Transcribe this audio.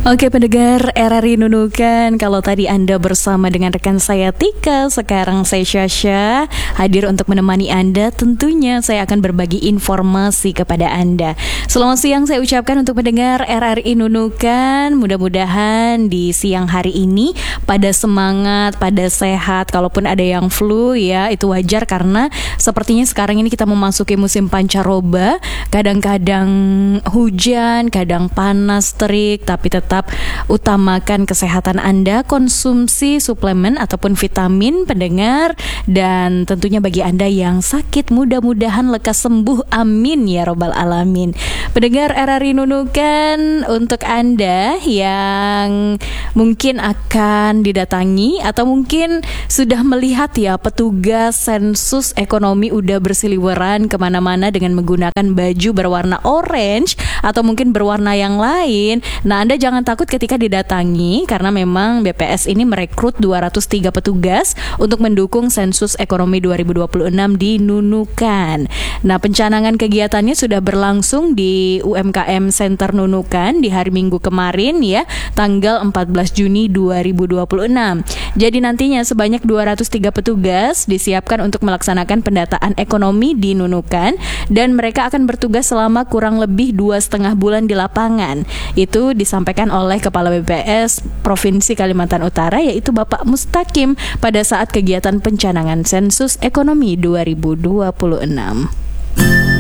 Oke pendengar RRI Nunukan, kalau tadi Anda bersama dengan rekan saya Tika, sekarang saya Syasha hadir untuk menemani Anda. Tentunya saya akan berbagi informasi kepada Anda. Selamat siang saya ucapkan untuk pendengar RRI Nunukan. Mudah-mudahan di siang hari ini pada semangat, pada sehat. Kalaupun ada yang flu ya itu wajar, karena sepertinya sekarang ini kita memasuki musim pancaroba. Kadang-kadang hujan, kadang panas terik, tapi tetap utamakan kesehatan Anda, konsumsi suplemen ataupun vitamin pendengar, dan tentunya bagi Anda yang sakit mudah-mudahan lekas sembuh, amin ya robbal alamin. Pendengar RRI Nunukan, untuk Anda yang mungkin akan didatangi atau mungkin sudah melihat ya petugas sensus ekonomi udah bersiliweran kemana-mana dengan menggunakan baju berwarna orange atau mungkin berwarna yang lain. Nah, Anda jangan takut ketika didatangi, karena memang BPS ini merekrut 203 petugas untuk mendukung sensus ekonomi 2026 di Nunukan. Nah, pencanangan kegiatannya sudah berlangsung di UMKM Center Nunukan di hari Minggu kemarin ya, tanggal 14 Juni 2026. Jadi nantinya sebanyak 203 petugas disiapkan untuk melaksanakan pendataan ekonomi di Nunukan, dan mereka akan bertugas selama kurang lebih 2,5 bulan di lapangan. Itu disampaikan oleh Kepala BPS Provinsi Kalimantan Utara, yaitu Bapak Mustaqim, pada saat kegiatan pencanangan sensus ekonomi 2026.